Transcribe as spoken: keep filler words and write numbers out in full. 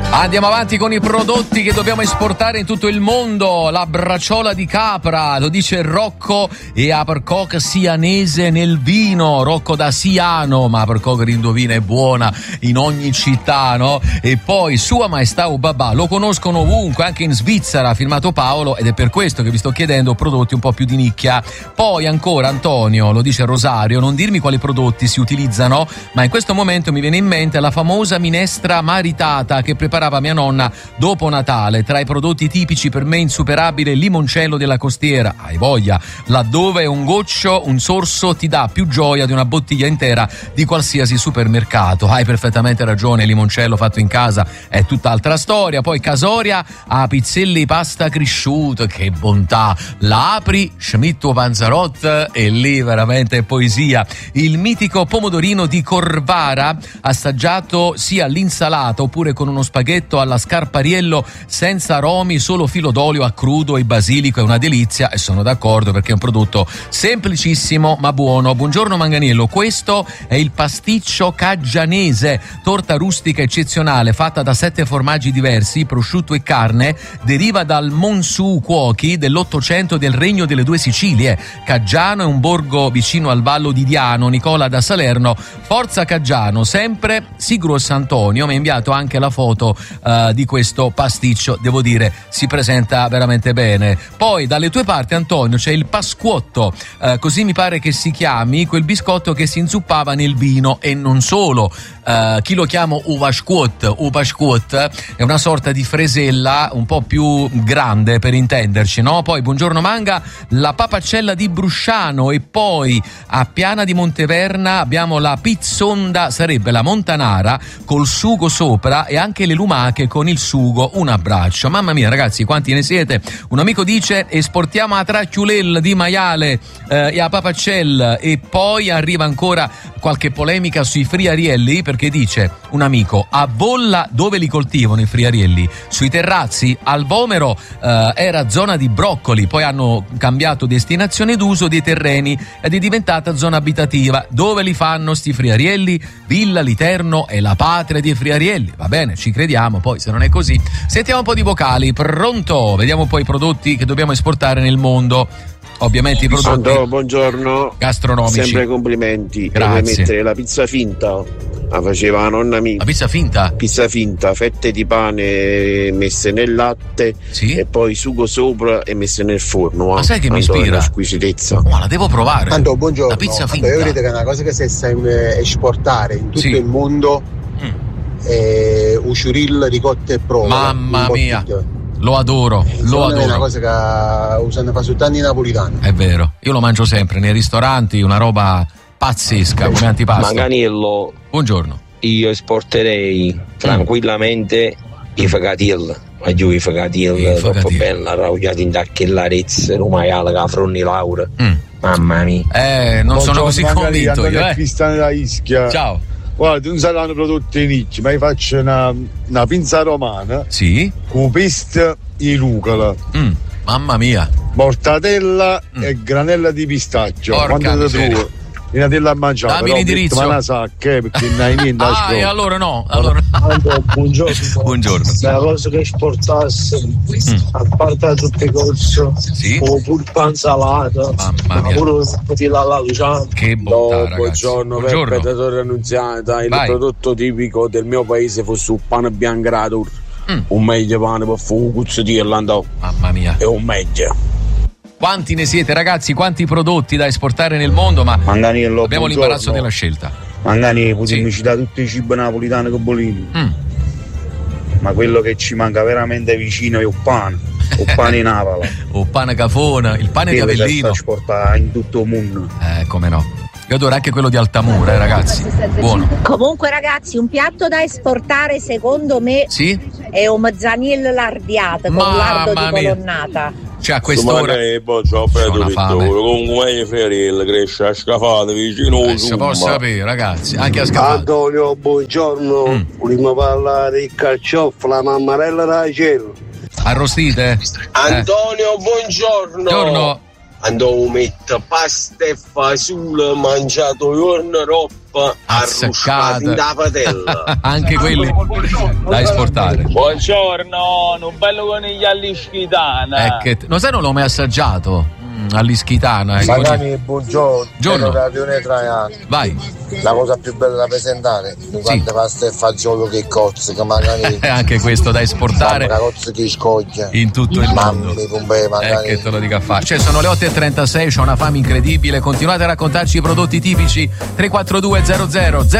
Andiamo avanti con i prodotti che dobbiamo esportare in tutto il mondo. La bracciola di capra, lo dice Rocco, e Apercoque sianese nel vino. Rocco da Siano, ma Apercoque indovina è buona in ogni città, no? E poi Sua Maestà o Babà, lo conoscono ovunque, anche in Svizzera, firmato Paolo, ed è per questo che vi sto chiedendo prodotti un po' più di nicchia. Poi ancora Antonio, lo dice Rosario, non dirmi quali prodotti si utilizzano, ma in questo momento mi viene in mente la famosa minestra maritata che preparava mia nonna dopo Natale. Tra i prodotti tipici per me insuperabile il limoncello della costiera, hai voglia, laddove un goccio, un sorso ti dà più gioia di una bottiglia intera di qualsiasi supermercato. Hai perfettamente ragione, il limoncello fatto in casa è tutt'altra storia. Poi Casoria a pizzelli pasta cresciuto, che bontà, la apri, schmitto panzarot e lì veramente è poesia. Il mitico pomodorino di Corvara assaggiato sia all'insalata oppure con uno spaghetto alla scarpariello senza aromi, solo filo d'olio a crudo e basilico, è una delizia, e sono d'accordo perché è un prodotto semplicissimo ma buono. Buongiorno Manganiello, questo è il pasticcio caggianese, torta rustica eccezionale fatta da sette formaggi diversi, prosciutto e carne, deriva dal Monsu Cuochi dell'Ottocento del Regno delle Due Sicilie. Caggiano è un borgo vicino al Vallo di Diano. Nicola da Salerno, forza Caggiano sempre. Sigro Sant'Antonio mi ha inviato anche la foto Uh, di questo pasticcio, devo dire si presenta veramente bene. Poi dalle tue parti Antonio c'è il pasquotto, uh, così mi pare che si chiami, quel biscotto che si inzuppava nel vino, e non solo. Uh, chi lo chiama uvasquot, uvasquot è una sorta di fresella un po' più grande per intenderci, no? Poi buongiorno Manga, la papacella di Brusciano, e poi a Piana di Monteverna abbiamo la pizzonda, sarebbe la montanara col sugo sopra e anche le lumache con il sugo. Un abbraccio. Mamma mia ragazzi, quanti ne siete? Un amico dice esportiamo a Tracchiulel di maiale eh, e a papacella, e poi arriva ancora qualche polemica sui friarielli, perché dice un amico a Bolla dove li coltivano i friarielli? Sui terrazzi. Al Vomero eh, era zona di broccoli, poi hanno cambiato destinazione d'uso dei terreni ed è diventata zona abitativa. Dove li fanno sti friarielli? Villa Literno è la patria dei friarielli. Va bene, ci crediamo, poi se non è così sentiamo un po' di vocali. Pronto? Vediamo poi i prodotti che dobbiamo esportare nel mondo. Ovviamente i prodotti Sandro, buongiorno, gastronomici. Sempre complimenti. Grazie. Devo mettere la pizza finta, la faceva la nonna mia. La pizza finta? Pizza finta, fette di pane messe nel latte, sì? E poi sugo sopra e messe nel forno. Ma eh? sai che mi Tanto ispira? È una squisitezza. Oh, la devo provare. Tanto buongiorno. La pizza finta. Allora, io credo che è una cosa che si sa esportare in tutto sì. il mondo. Mm. Eh, Uciuril, ricotta e provola. Mamma mia. Lo adoro, eh, lo adoro. È una cosa che usano fa soltanto i napolitani. È vero, io lo mangio sempre nei ristoranti, una roba pazzesca come antipasto. Manganiello, buongiorno. Io esporterei tranquillamente mm. i fagatiel. Ma giù i fagatiel, troppo bella, raugiati in tacchillarezze, un maiale che fronni Laura. Mm. Mamma mia. Eh, non sono così convinto io, eh. Cristiano da Ischia. Ciao. Guarda, non saranno prodotti nicchi, ma io faccio una, una pinza romana. Sì. Con peste e rucola. Mm, mamma mia. Mortadella mm. e granella di pistacchio. Porca quando te trovo? Una della mangiare. Dammi l'indirizzo. Ma la sacca, eh, perché non hai niente da Ah, e allora no. Allora. Buongiorno. Buongiorno. La cosa che esportasse, mm. a parte tutte cose, sì. o pulpa insalata, mamma mia. La Luciano. Che bontà, no, buongiorno, buongiorno. Peppe da Torre Annunziata. Il Vai. prodotto tipico del mio paese fosse un pane biancato, mm. un meglio pane per fare un cuzzo di Irlanda. Mamma mia. E un meglio. Quanti ne siete ragazzi, quanti prodotti da esportare nel mondo, ma Manganiello, abbiamo buongiorno. l'imbarazzo della scelta. Mangani, potremmo sì. citare tutti i cibi napolitani con bolini. Mm. Ma quello che ci manca veramente vicino è il pane. Il pane in Napoli. O pane cafona, il pane di Avellino. Si porta in tutto il mondo. Eh, come no. Io adoro anche quello di Altamura, eh, ragazzi. Buono. Comunque, ragazzi, un piatto da esportare, secondo me, sì? è un mezzaniello lardiato con lardo di colonnata. Cioè, a quest'ora c'ho una fame. Comunque friariello cresce a scafate vicino. Eh, si può sapere, ragazzi, anche a scafate. Antonio, buongiorno. Mm. Vogliamo parlare di carciofi, la mammarella da cielo. Arrostite? Antonio, eh. buongiorno. Buongiorno. Andò mettere pasta e fasula mangiato giorno roba arruscati da patella. Anche quelli da esportare. Buongiorno, un bello coniglio all'ischitana. È che non sai, non l'ho mai assaggiato. Mm, all'ischitana. Magari buongiorno. Giorno. Ragione Traiano. Vai. La cosa più bella da presentare, quante pasta e fagiolo che cozze, che magari anche questo da esportare. La cozze che scoglia in tutto il mondo. È che te lo dica a fare. Cioè, sono le otto e trentasei, c'ho una fame incredibile. Continuate a raccontarci i prodotti tipici. Tre quattro due zero zero